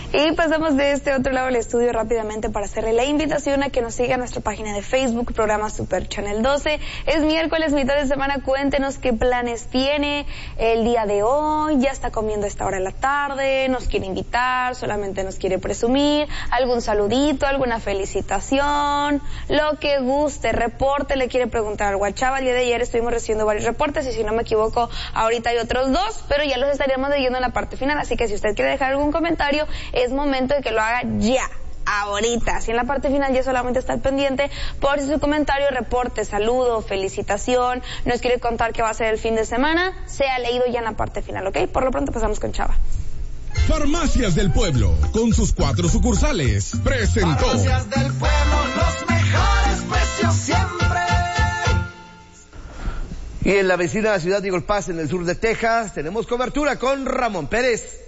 Y pasamos de este otro lado del estudio rápidamente para hacerle la invitación a que nos siga en nuestra página de Facebook, programa Super Channel 12. Es miércoles, mitad de semana, cuéntenos qué planes tiene el día de hoy, ya está comiendo a esta hora de la tarde, nos quiere invitar, solamente nos quiere presumir, algún saludito, alguna felicitación, lo que guste, reporte, le quiere preguntar al WhatsApp. El día de ayer estuvimos recibiendo varios reportes y si no me equivoco, ahorita hay otros 2, pero ya los estaríamos leyendo en la parte final, así que si usted quiere dejar algún comentario, es momento de que lo haga ya, ahorita. Si en la parte final ya solamente está al pendiente por si su comentario, reporte, saludo, felicitación, nos quiere contar qué va a ser el fin de semana, sea leído ya en la parte final, ¿ok? Por lo pronto pasamos con Chava. Farmacias del Pueblo, con sus 4 sucursales, presentó. Farmacias del Pueblo, los mejores precios siempre. Y en la vecina ciudad de Eagle Pass, en el sur de Texas, tenemos cobertura con Ramón Pérez.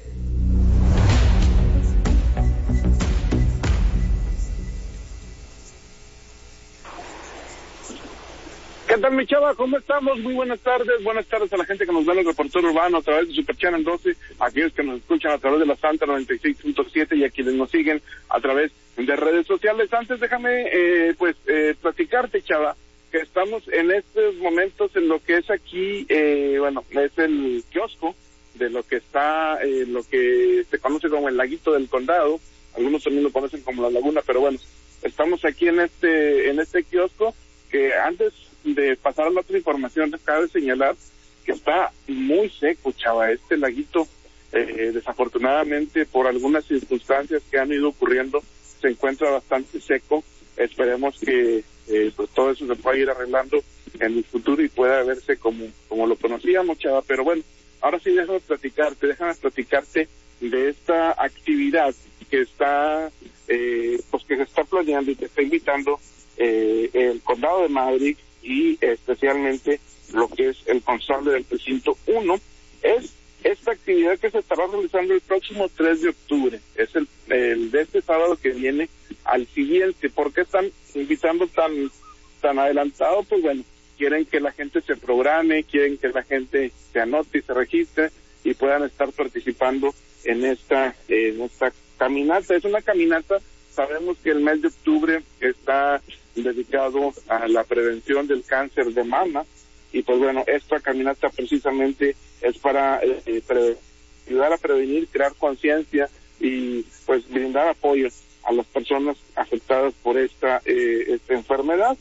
¿Qué tal, mi Chava? ¿Cómo estamos? Muy buenas tardes. Buenas tardes a la gente que nos ve en el reportero urbano a través de Super Channel 12, a aquellos que nos escuchan a través de la Santa 96.7 y a quienes nos siguen a través de redes sociales. Antes déjame, platicarte, Chava, que estamos en estos momentos en lo que es aquí, es el kiosco de lo que está, lo que se conoce como el Laguito del Condado. Algunos también lo conocen como la Laguna, pero bueno, estamos aquí en este kiosco que antes de pasar a la otra información, cabe señalar que está muy seco, Chava, este laguito, desafortunadamente por algunas circunstancias que han ido ocurriendo, se encuentra bastante seco. Esperemos que todo eso se pueda ir arreglando en el futuro y pueda verse como lo conocíamos, Chava. Pero bueno, ahora sí déjame platicarte de esta actividad que está, que se está planeando y que está invitando el Condado de Maverick y especialmente lo que es el constable del precinto 1, es esta actividad que se estará realizando el próximo 3 de octubre, es el de este sábado que viene al siguiente. ¿Por qué están invitando tan adelantado? Pues bueno, quieren que la gente se programe, quieren que la gente se anote y se registre y puedan estar participando en esta caminata. Es una caminata, sabemos que el mes de octubre está dedicado a la prevención del cáncer de mama y pues bueno, esta caminata precisamente es para ayudar a prevenir, crear conciencia y pues brindar apoyo a las personas afectadas por esta enfermedad.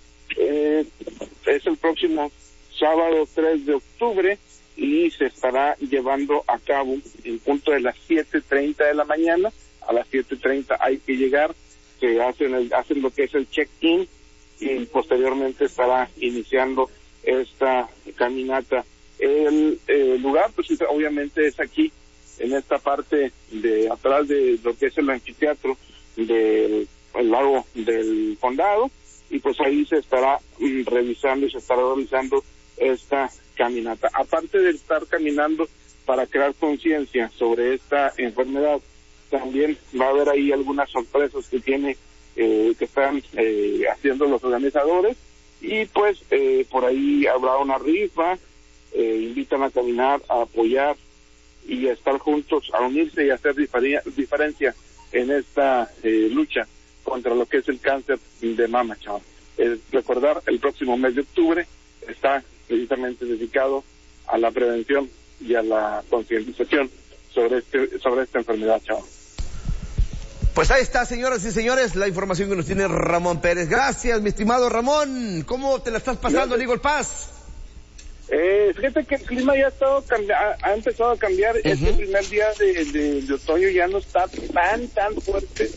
Es el próximo sábado 3 de octubre y se estará llevando a cabo en punto de las 7:30 de la mañana. A las 7:30 hay que llegar, se hacen lo que es el check-in y posteriormente estará iniciando esta caminata. El lugar, pues obviamente es aquí, en esta parte de atrás de lo que es el anfiteatro del lago del condado, y pues ahí se estará revisando y se estará realizando esta caminata. Aparte de estar caminando para crear conciencia sobre esta enfermedad, también va a haber ahí algunas sorpresas que están haciendo los organizadores y pues por ahí habrá una rifa, invitan a caminar, a apoyar y a estar juntos, a unirse y a hacer diferencia en esta lucha contra lo que es el cáncer de mama, chaval. Recordar, el próximo mes de octubre está precisamente dedicado a la prevención y a la concientización sobre esta enfermedad, chaval. Pues ahí está, señoras y señores, la información que nos tiene Ramón Pérez. Gracias, mi estimado Ramón. ¿Cómo te la estás pasando en Eagle Pass? Fíjate que el clima ya ha empezado a cambiar. Este primer día de otoño ya no está tan fuerte.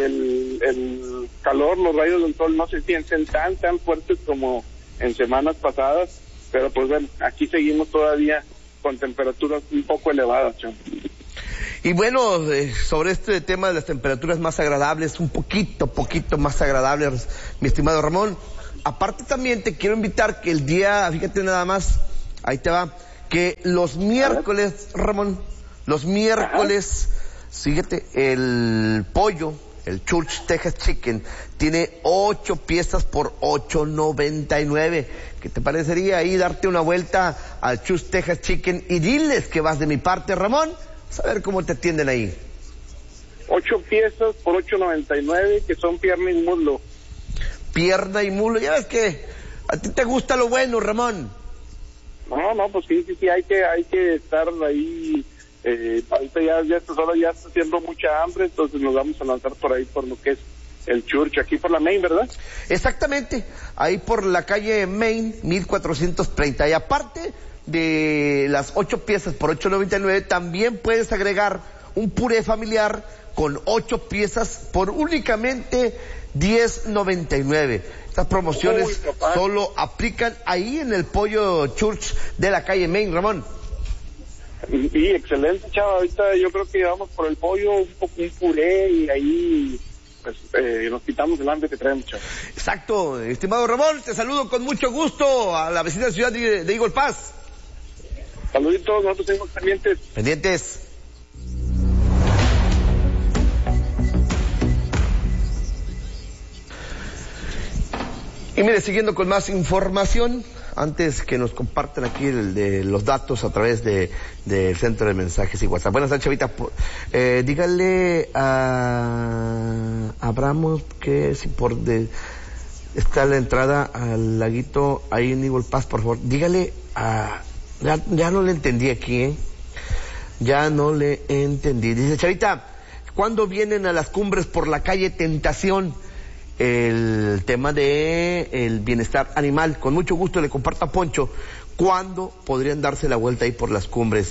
El calor, los rayos del sol no se sienten tan fuertes como en semanas pasadas. Pero pues bueno, aquí seguimos todavía con temperaturas un poco elevadas, chaval. Y bueno, sobre este tema de las temperaturas más agradables, un poquito más agradables, mi estimado Ramón, aparte también te quiero invitar que el día, fíjate nada más, ahí te va, que los miércoles, Ramón, los miércoles, fíjate, el pollo, el Church Texas Chicken, tiene 8 piezas por $8.99. ¿Qué te parecería ahí darte una vuelta al Church Texas Chicken y diles que vas de mi parte, Ramón? A ver cómo te atienden ahí. 8 piezas por $8.99, que son pierna y muslo. Pierna y muslo, ya ves que a ti te gusta lo bueno, Ramón. No, pues sí, hay que estar ahí. Ahorita ya esta hora ya está haciendo mucha hambre, entonces nos vamos a lanzar por ahí por lo que es el Church, aquí por la Main, ¿verdad? Exactamente, ahí por la calle Main, 1430. Y aparte de las 8 piezas por $8.99, también puedes agregar un puré familiar con 8 piezas por únicamente $10.99. Estas promociones solo aplican ahí en el Pollo Church de la calle Main, Ramón. Sí, excelente, chava. Ahorita yo creo que vamos por el pollo, un puré, y ahí pues nos quitamos el hambre que traemos, chava. Exacto, estimado Ramón, te saludo con mucho gusto a la vecina ciudad de Eagle Pass. Saluditos, nosotros tenemos pendientes. Pendientes. Y mire, siguiendo con más información, antes que nos compartan aquí los datos a través del centro de mensajes y WhatsApp. Buenas tardes, Chavita. Dígale a Abramos que si está la entrada al laguito ahí en Eagle Pass, por favor. Dígale ya no le entendí aquí, Ya no le entendí. Dice, Chavita, ¿cuándo vienen a las cumbres por la calle Tentación? El tema de el bienestar animal. Con mucho gusto le comparto a Poncho cuándo podrían darse la vuelta ahí por las cumbres.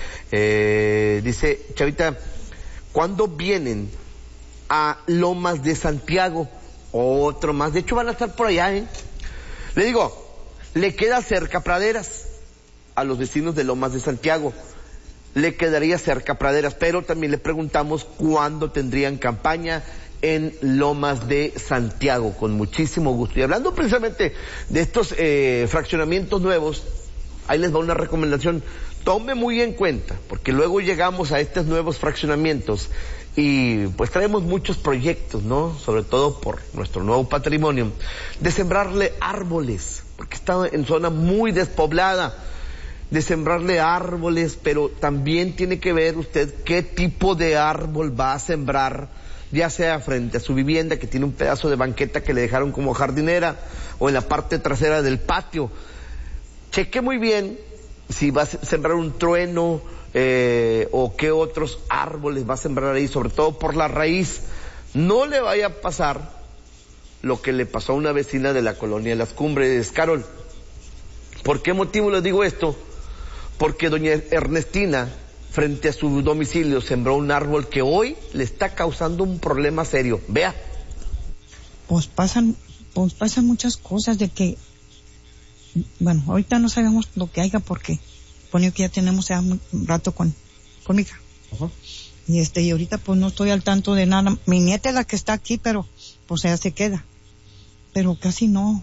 Dice, Chavita, ¿cuándo vienen a Lomas de Santiago? Otro más, de hecho van a estar por allá, Le digo, le queda cerca Praderas a los vecinos de Lomas de Santiago. Le quedaría cerca Praderas, pero también le preguntamos cuándo tendrían campaña en Lomas de Santiago, con muchísimo gusto. Y hablando precisamente de estos fraccionamientos nuevos, ahí les va una recomendación. Tome muy en cuenta, porque luego llegamos a estos nuevos fraccionamientos y pues traemos muchos proyectos, ¿no? Sobre todo por nuestro nuevo patrimonio, de sembrarle árboles, porque está en zona muy despoblada, de sembrarle árboles, pero también tiene que ver usted qué tipo de árbol va a sembrar, ya sea frente a su vivienda, que tiene un pedazo de banqueta que le dejaron como jardinera, o en la parte trasera del patio. Cheque muy bien si va a sembrar un trueno, o qué otros árboles va a sembrar ahí, sobre todo por la raíz. No le vaya a pasar lo que le pasó a una vecina de la colonia de Las Cumbres, Carol. ¿Por qué motivo les digo esto? Porque doña Ernestina, frente a su domicilio, sembró un árbol que hoy le está causando un problema serio. Vea. Pues pasan muchas cosas de que, bueno, ahorita no sabemos lo que haya porque pone que ya tenemos ya un rato con mi hija. Uh-huh. Y ahorita pues no estoy al tanto de nada. Mi nieta es la que está aquí, pero pues ella se queda. Pero casi no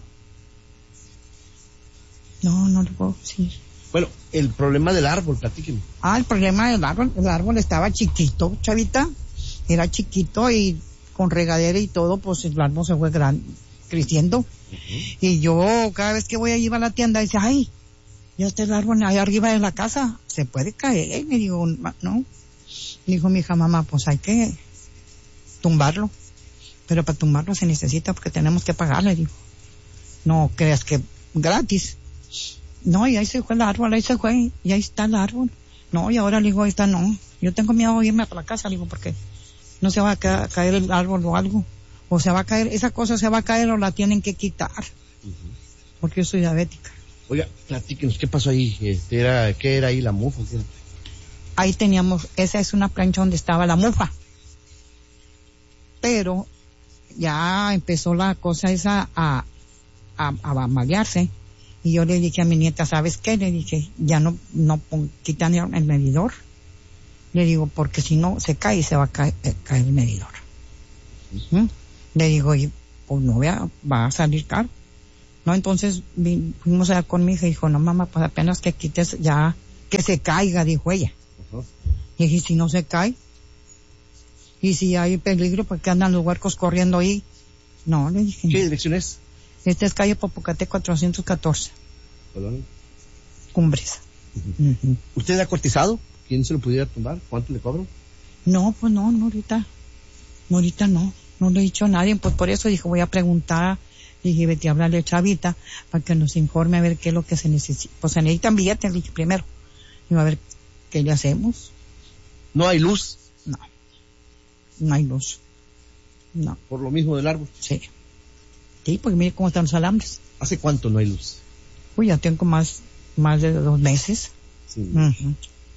le puedo decir. Bueno, el problema del árbol, platíqueme. El problema del árbol, el árbol estaba chiquito, Chavita, era chiquito y con regadera y todo, pues el árbol se fue creciendo. Uh-huh. Y yo cada vez que voy a ir a la tienda, dice, ay, ya está el árbol ahí arriba de la casa, se puede caer. Me digo, no. Dijo mi hija, mamá, pues hay que tumbarlo. Pero para tumbarlo se necesita porque tenemos que pagarle, digo. No creas que gratis. No, y ahí se fue el árbol, y ahí está el árbol. No, y ahora le digo, ahí está, no. Yo tengo miedo de irme para la casa, digo, porque no se va a caer el árbol o algo. O se va a caer, esa cosa se va a caer o la tienen que quitar. Uh-huh. Porque yo soy diabética. Oiga, platíquenos, ¿qué pasó ahí? ¿Qué era ahí la mufa? Ahí teníamos, esa es una plancha donde estaba la mufa. Pero ya empezó la cosa esa a malearse. Y yo le dije a mi nieta, ¿sabes qué? Le dije, ya no quitan el medidor. Le digo, porque si no se cae, se va a caer el medidor. ¿Mm? Le digo, y pues no va a salir caro. No, entonces fuimos allá con mi hija y dijo, no mamá, pues apenas que quites ya, que se caiga, dijo ella. Uh-huh. Y dije, si no se cae, y si hay peligro, pues que andan los huercos corriendo ahí. No, le dije. ¿Qué dirección es? Esta es calle Popocate 414. ¿Colón? Cumbres. Uh-huh. ¿Usted ha cotizado? ¿Quién se lo pudiera tumbar? ¿Cuánto le cobran? No, pues no, ahorita. No, ahorita no le he dicho a nadie, pues por eso dije, voy a preguntar, dije, vete a hablarle a Chavita, para que nos informe a ver qué es lo que se necesita. Pues se necesitan billetes, dije primero, y a ver qué le hacemos. ¿No hay luz? No hay luz. No. ¿Por lo mismo del árbol? Sí, porque mire cómo están los alambres. ¿Hace cuánto no hay luz? Uy, ya tengo más de 2 meses. Sí. Uh-huh.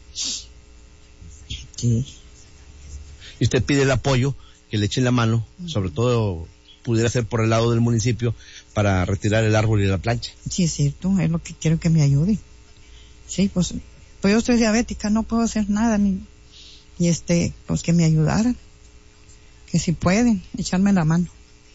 Sí. Y usted pide el apoyo, que le echen la mano, sobre todo pudiera ser por el lado del municipio, para retirar el árbol y la plancha. Sí, es cierto, es lo que quiero que me ayude. Sí, pues yo estoy diabética, no puedo hacer nada, pues que me ayudaran. Que si pueden, echarme la mano.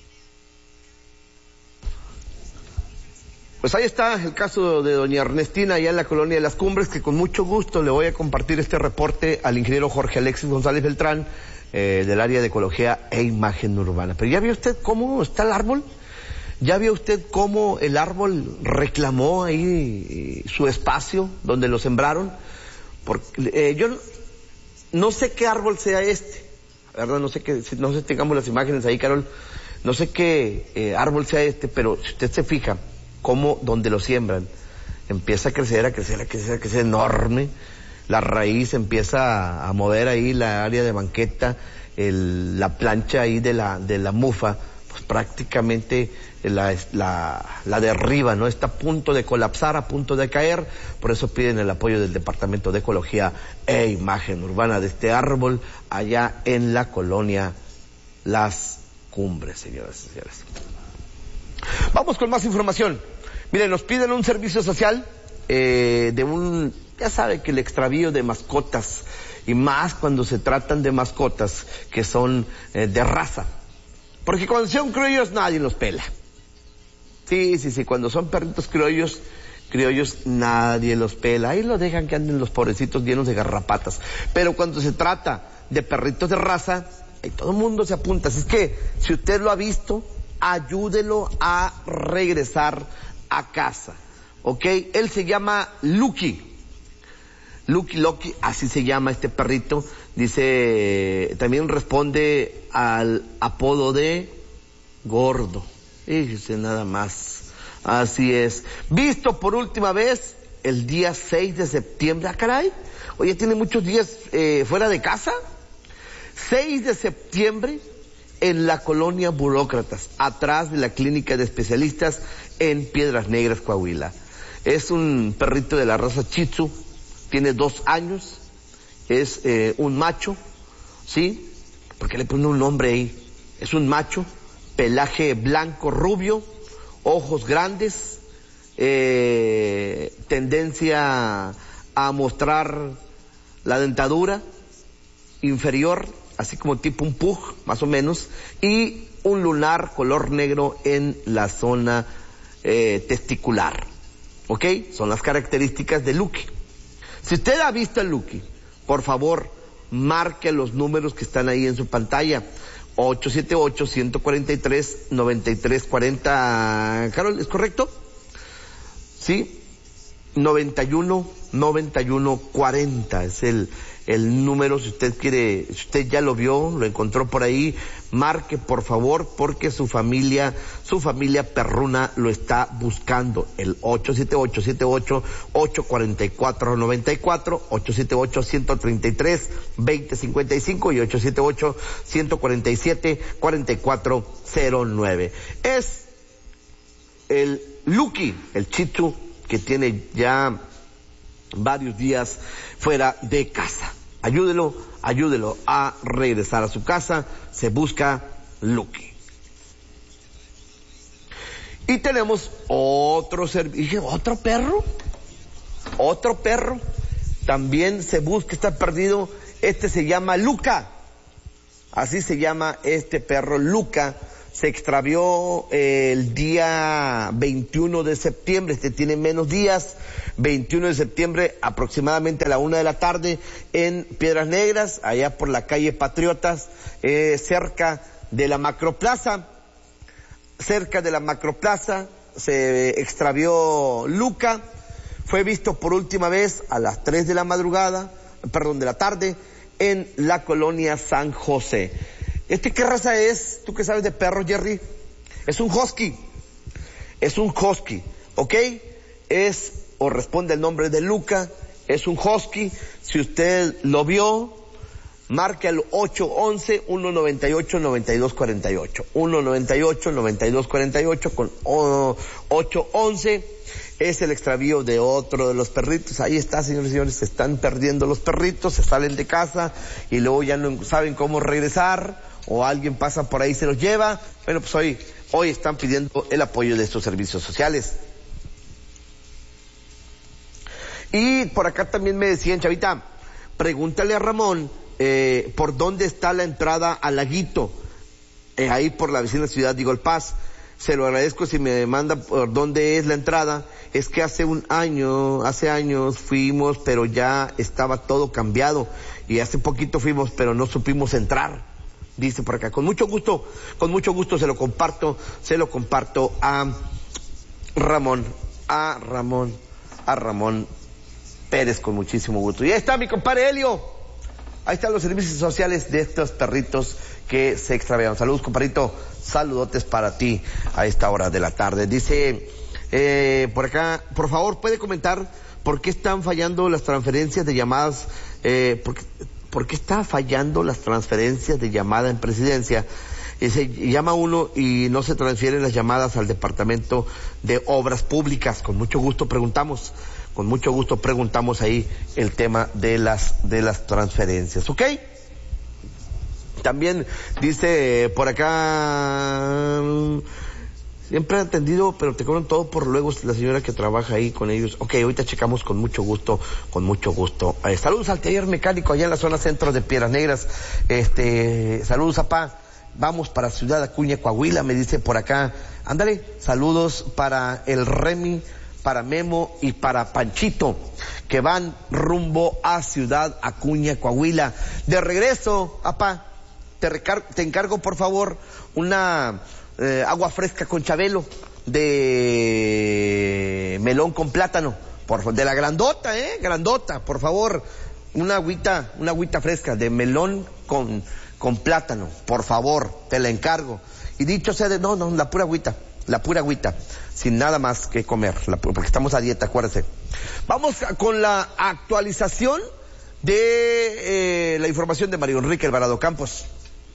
Pues ahí está el caso de doña Ernestina, allá en la colonia de Las Cumbres, que con mucho gusto le voy a compartir este reporte al ingeniero Jorge Alexis González Beltrán, del área de ecología e imagen urbana. Pero ¿ya vio usted cómo está el árbol? ¿Ya vio usted cómo el árbol reclamó ahí su espacio donde lo sembraron? Porque yo no sé qué árbol sea este, ¿verdad? No sé si tengamos las imágenes ahí, Carol. No sé qué árbol sea este, pero si usted se fija cómo donde lo siembran empieza a crecer enorme. La raíz empieza a mover ahí la área de banqueta, la plancha ahí de la mufa, pues prácticamente la derriba, ¿no? Está a punto de colapsar, a punto de caer. Por eso piden el apoyo del Departamento de Ecología e Imagen Urbana de este árbol allá en la colonia Las Cumbres, señoras y señores. Vamos con más información. Miren, nos piden un servicio social ya sabe que el extravío de mascotas, y más cuando se tratan de mascotas que son de raza, porque cuando son criollos nadie los pela. Sí, cuando son perritos criollos nadie los pela, ahí lo dejan que anden los pobrecitos llenos de garrapatas. Pero cuando se trata de perritos de raza, ahí todo el mundo se apunta. Así es que, si usted lo ha visto, ayúdelo a regresar a casa, ¿ok? Él se llama Lucky, así se llama este perrito. Dice, también responde al apodo de Gordo. Fíjese nada más. Así es. Visto por última vez el día 6 de septiembre. Ah, caray. Oye, tiene muchos días fuera de casa. 6 de septiembre en la colonia Burócratas, atrás de la clínica de especialistas en Piedras Negras, Coahuila. Es un perrito de la raza Shih Tzu. Tiene 2 años, es un macho, ¿sí? Porque le pone un nombre ahí. Es un macho, pelaje blanco rubio, ojos grandes, tendencia a mostrar la dentadura inferior, así como tipo un pug, más o menos, y un lunar color negro en la zona testicular. ¿Ok? Son las características de Lucky. Si usted ha visto a Lucky, por favor, marque los números que están ahí en su pantalla. 878-143-9340. Carol, ¿es correcto? Sí. 91-91-40 es el número. Si usted quiere, si usted ya lo vio, lo encontró por ahí, marque por favor, porque su familia perruna lo está buscando. El 878-844-94, 878-133-2055 y 878-147-4409. Es el Lucky, el Shih Tzu, que tiene ya varios días fuera de casa. Ayúdelo a regresar a su casa. Se busca Lucky. Y tenemos otro servicio, otro perro. También se busca, está perdido. Este se llama Luca. Así se llama este perro, Luca. Se extravió el día 21 de septiembre, este tiene menos días, 21 de septiembre aproximadamente a la 1 de la tarde en Piedras Negras, allá por la calle Patriotas, cerca de la Macroplaza. Cerca de la Macroplaza se extravió Luca, fue visto por última vez a las 3 de la tarde en la colonia San José. ¿Qué raza es? ¿Tú qué sabes de perros, Jerry? Es un husky. Es un husky, ¿ok? O responde el nombre de Luca, es un husky. Si usted lo vio, marque al 811-198-9248. 198-9248 con 811. Es el extravío de otro de los perritos. Ahí está, señores y señores, se están perdiendo los perritos, se salen de casa y luego ya no saben cómo regresar, o alguien pasa por ahí y se los lleva. Bueno, pues hoy están pidiendo el apoyo de estos servicios sociales. Y por acá también me decían, Chavita, pregúntale a Ramón por dónde está la entrada al Laguito, ahí por la vecina ciudad de Eagle Pass. Se lo agradezco si me manda por dónde es la entrada. Es que hace años fuimos, pero ya estaba todo cambiado. Y hace poquito fuimos, pero no supimos entrar. Dice por acá, con mucho gusto se lo comparto a Ramón Pérez, con muchísimo gusto. Y ahí está mi compadre Helio. Ahí están los servicios sociales de estos perritos que se extraviaron. Saludos, compadrito. Saludotes para ti a esta hora de la tarde. Dice, por acá, por favor, ¿puede comentar por qué están fallando las transferencias de llamadas? ¿Por qué está fallando las transferencias de llamada en presidencia? Se llama uno y no se transfieren las llamadas al Departamento de Obras Públicas. Con mucho gusto preguntamos ahí el tema de las transferencias, ¿ok? También dice por acá, siempre he atendido, pero te cobran todo por luego, la señora que trabaja ahí con ellos. Ok, ahorita checamos con mucho gusto. Saludos al taller mecánico allá en la zona centro de Piedras Negras. Saludos, apá. Vamos para Ciudad Acuña, Coahuila, me dice por acá. Ándale, saludos para el Remy, para Memo y para Panchito, que van rumbo a Ciudad Acuña, Coahuila. De regreso, apá, te encargo por favor una agua fresca con Chabelo de melón con plátano, de la grandota, grandota, por favor, una agüita fresca de melón con plátano, por favor, te la encargo. Y dicho sea la pura agüita, sin nada más que comer, porque estamos a dieta, acuérdense. Vamos con la actualización de la información de Mario Enrique Alvarado Campos.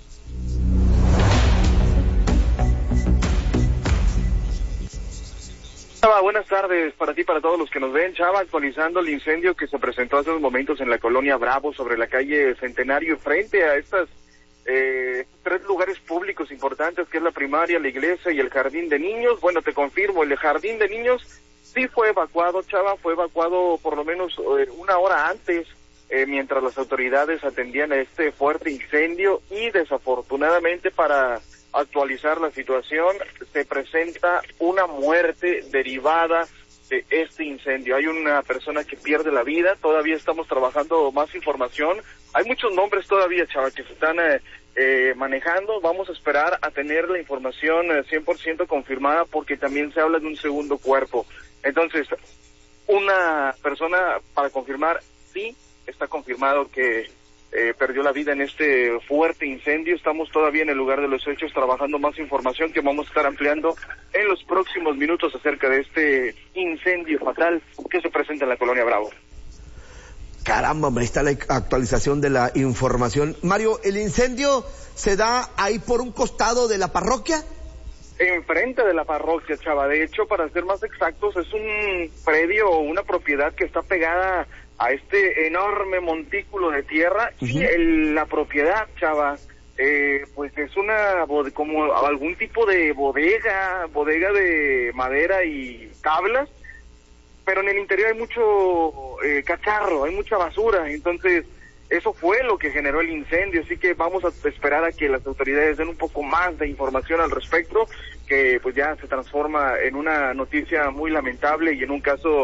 Chava, buenas tardes para ti, para todos los que nos ven. Chava, actualizando el incendio que se presentó hace unos momentos en la colonia Bravo, sobre la calle Centenario, frente a estas tres lugares públicos importantes, que es la primaria, la iglesia y el jardín de niños. Bueno, te confirmo, el jardín de niños sí fue evacuado, Chava, fue evacuado por lo menos una hora antes, mientras las autoridades atendían a este fuerte incendio, y desafortunadamente, para actualizar la situación, se presenta una muerte derivada de este incendio. Hay una persona que pierde la vida, todavía estamos trabajando más información, hay muchos nombres todavía, Chava, que se están manejando. Vamos a esperar a tener la información 100% confirmada, porque también se habla de un segundo cuerpo. Entonces, una persona, para confirmar, sí, está confirmado que perdió la vida en este fuerte incendio. Estamos todavía en el lugar de los hechos trabajando más información que vamos a estar ampliando en los próximos minutos acerca de este incendio fatal que se presenta en la colonia Bravo. Caramba, ahí está la actualización de la información. Mario, ¿el incendio se da ahí por un costado de la parroquia? Enfrente de la parroquia, Chava. De hecho, para ser más exactos, es un predio o una propiedad que está pegada a este enorme montículo de tierra. Uh-huh. Y la propiedad, Chava, pues es como algún tipo de bodega de madera y tablas, pero en el interior hay mucho cacharro, hay mucha basura. Entonces, eso fue lo que generó el incendio, así que vamos a esperar a que las autoridades den un poco más de información al respecto, que pues ya se transforma en una noticia muy lamentable y en un caso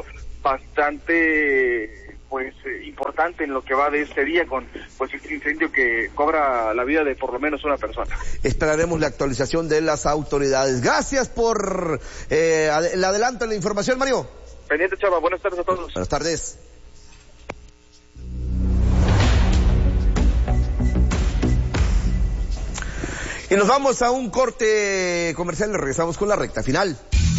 bastante importante en lo que va de este día, con pues este incendio que cobra la vida de por lo menos una persona. Esperaremos la actualización de las autoridades. Gracias por el adelanto en la información, Mario. Pendiente, Chava. Buenas tardes a todos. Buenas tardes. Y nos vamos a un corte comercial y regresamos con la recta final.